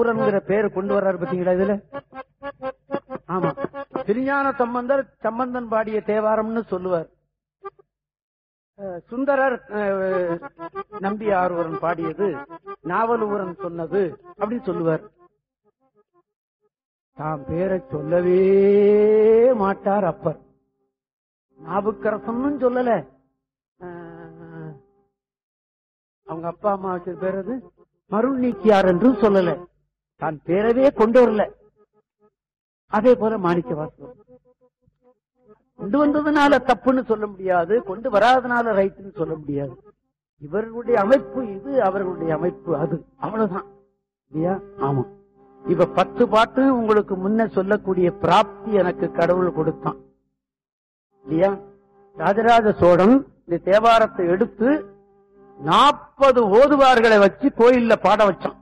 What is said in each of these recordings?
ஊரன்ங்கிற பேரை கொண்டு வர்றாரு பாத்தீங்களா இதுல? ஆமா, திருஞான சம்பந்தர் சம்பந்தன் பாடிய தேவாரம்னு சொல்லுவார். சுந்தரர் நம்பி ஆரூரன் பாடியது நாவலூரன் சொன்னது அப்படின்னு சொல்லுவார். தாம் பேரை சொல்லவே மாட்டார் அப்பர். நாவுக்கரசன் சொல்லல, அவங்க அப்பா அம்மா வச்ச பேர் அது மருள் நீக்கியார் என்றும் சொல்லல, தான் பேரவே கொண்டு வரல. அதே போல மாணிக்க வாசகர் கொண்டு வந்ததுனால தப்புன்னு சொல்ல முடியாது, கொண்டு வராதனால ரைட்னு சொல்ல முடியாது. இவர்களுடைய அமைப்பு இது, அவர்களுடைய அமைப்பு அது, அவ்வளவுதான் இல்லையா? ஆமா. இப்ப 10 பாட்டு உங்களுக்கு முன்ன சொல்லக்கூடிய பிராப்தி எனக்கு கடவுள் கொடுத்தான் இல்லையா? ராஜராஜ சோழன் இந்த தேவாரத்தை எடுத்து 40 ஓதுவார்களை வச்சு கோயில்ல பாட வச்சான்.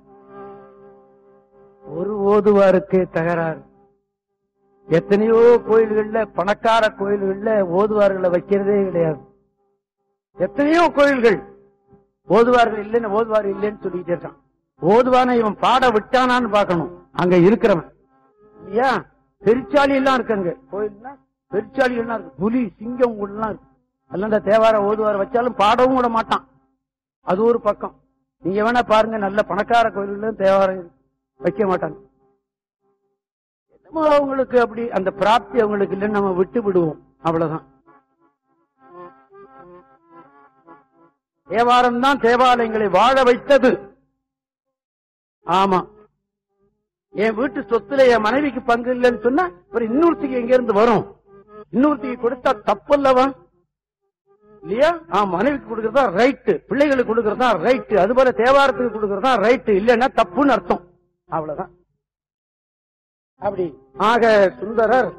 ஒரு ஓதுவாருக்கே தகராறு. எத்தனையோ கோயில்கள்ல, பணக்கார கோயில்கள்ல ஓதுவார்களை வைக்கிறதே கிடையாது. எத்தனையோ கோயில்கள் ஓதுவார்கள் இல்லைன்னு, ஓதுவார் இல்லைன்னு சொல்லிட்டே இருக்கான். ஓதுவான இவன் பாட விட்டானான்னு பாக்கணும் அங்க இருக்கிறவன் இல்லையா? பெருச்சாளி எல்லாம் இருக்கு அங்க கோயில்னா, பெருச்சாளி எல்லாம் இருக்கு, புலி சிங்கம் எல்லாம் இருக்கு. அதெல்லாம் இந்த தேவார ஓதுவார் வச்சாலும் பாடவும் விட மாட்டான். அது ஒரு பக்கம். நீங்க வேணா பாருங்க, நல்ல பணக்கார கோயில்களும் தேவாரம் வைக்க மாட்டாங்க. என்னமோ அவங்களுக்கு அப்படி அந்த பிராப்தி அவங்களுக்கு இல்லைன்னு நம்ம விட்டு விடுவோம், அவ்வளவுதான். தேவாரம் தான் தேவாலயங்களை வாழ வைத்தது. ஆமா, என் வீட்டு சொத்துல என் மனைவிக்கு பங்கு இல்லைன்னு சொன்னா அப்புறம் இன்னொருத்திக்கு எங்க இருந்து வரும்? இன்னொருத்திக்கு கொடுத்தா தப்பல்லவா இல்லையா? மனைவிக்கு கொடுக்கறதா ரைட்டு, பிள்ளைகளுக்கு கொடுக்கறதா ரைட்டு, அது போல தேவாரத்துக்கு கொடுக்கறதா ரைட்டு, இல்லைன்னா தப்புன்னு அர்த்தம், அவ்வளவுதான். அப்படி ஆக சுந்தரர்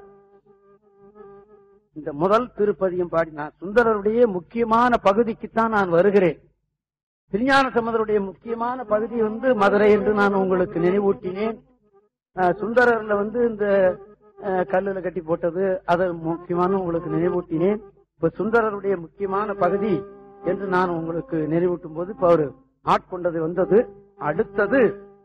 இந்த முதல் திருப்பதியும் பாடினார். சுந்தரருடைய முக்கியமான பகுதிக்குத்தான் நான் வருகிறேன். திருஞான சம்பந்தருடைய முக்கியமான பகுதி மதுரை என்று நான் உங்களுக்கு நினைவூட்டினேன். சுந்தரர்ல இந்த கல்லுல கட்டி போட்டது அது முக்கியமான உங்களுக்கு நினைவூட்டினேன். இப்ப சுந்தரருடைய முக்கியமான பகுதி என்று நான் உங்களுக்கு நினைவூட்டும் போது இப்ப அவரு ஆட்கொண்டது வந்தது. அடுத்தது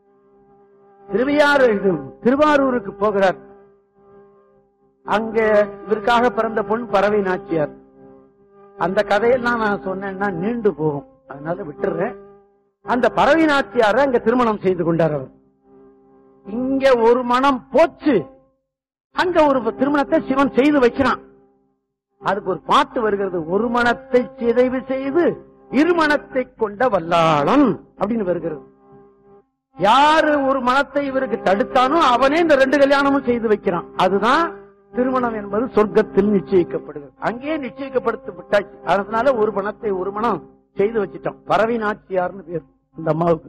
திருவாரூருக்கு போகிறார். அங்க இவருக்காக பிறந்த பொன் பறவை நாச்சியார். அந்த கதையெல்லாம் நான் சொன்னேன்னா நீண்டு போகும், அதனால விட்டுறேன். அந்த பறவை நாச்சியார அங்க திருமணம் செய்து கொண்டார் அவர். இங்க ஒரு மனம் போச்சு, அங்க ஒரு திருமணத்தை சிவன் செய்து வைக்கிறான். அதுக்கு ஒரு பாட்டு வருகிறது, ஒரு மனத்தை சிதைவு செய்து இருமணத்தை கொண்ட வல்லாளன் அப்படின்னு வருகிறது. யாரு ஒரு மனத்தை இவருக்கு தடுத்தானோ அவனே இந்த 2 கல்யாணமும் செய்து வைக்கிறான். அதுதான் திருமணம் என்பது சொர்க்கத்தில் நிச்சயிக்கப்படுகிறது. அங்கேயே நிச்சயிக்கப்படுத்த விட்டாச்சு. அதனால ஒரு மனத்தை ஒரு மனம் செய்து வச்சிட்டோம். பறவை நாச்சியார்னு பேர் இந்த அம்மாவுக்கு.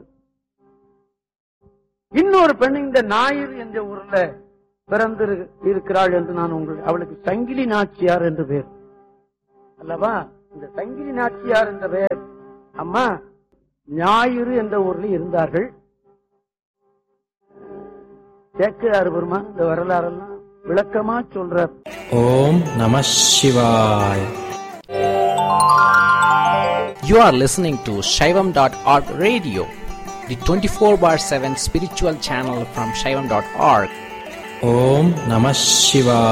இன்னொரு பெண் இந்த ஞாயிறு என்ற ஊர்ல பிறந்து இருக்கிறாள் என்று நான் அவளுக்கு சங்கிலி நாச்சியார் என்று பேர் அல்லவா? இந்த சங்கிலி நாச்சியார் என்ற பெயர் அம்மா ஞாயிறு என்ற ஊர்ல இருந்தார்கள். கேட்கிறாரு பெருமா இந்த வரலாறெல்லாம் விளக்கமா சொல்றார். ஓம் நம சிவாய். You are listening to Shaivam.org radio, the 24/7 spiritual channel from Shaivam.org. Om Namah Shivaya.